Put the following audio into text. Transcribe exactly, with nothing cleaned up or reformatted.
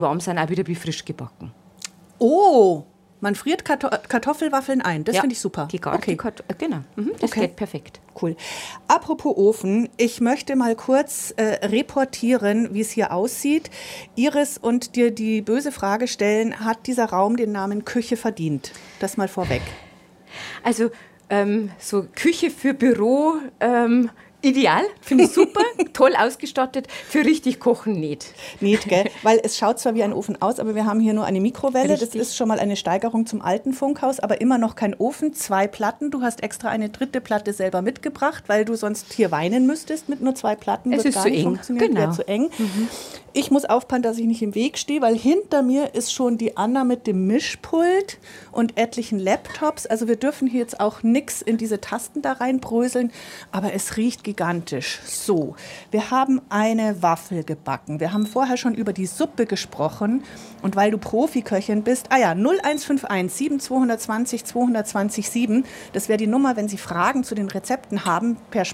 warm sind, auch wieder wie frisch gebacken. Oh, man friert Karto- Kartoffelwaffeln ein. Das Ja, finde ich super. gegarte Okay. Kart- genau, mhm, das Okay. geht perfekt. Cool. Apropos Ofen, ich möchte mal kurz äh, reportieren, wie es hier aussieht. Iris, und dir die böse Frage stellen, hat dieser Raum den Namen Küche verdient? Das mal vorweg. Also ähm, so Küche für Büro, ähm, ideal, finde ich super, toll ausgestattet, für richtig kochen nicht. Nicht, gell? Weil es schaut zwar wie ein Ofen aus, aber wir haben hier nur eine Mikrowelle. Richtig. Das ist schon mal eine Steigerung zum alten Funkhaus, aber immer noch kein Ofen. Zwei Platten. Du hast extra eine dritte Platte selber mitgebracht, weil du sonst hier weinen müsstest mit nur zwei Platten. Es Wird ist gar zu nicht eng. funktionieren, Genau. wäre zu eng. Ich muss aufpassen, dass ich nicht im Weg stehe, weil hinter mir ist schon die Anna mit dem Mischpult und etlichen Laptops. Also wir dürfen hier jetzt auch nichts in diese Tasten da reinbröseln, aber es riecht gigantisch. So, wir haben eine Waffel gebacken. Wir haben vorher schon über die Suppe gesprochen. Und weil du Profiköchin bist, ah ja, null eins fünf eins sieben zwei zwei null zwei zwei zwei sieben, das wäre die Nummer, wenn Sie Fragen zu den Rezepten haben, per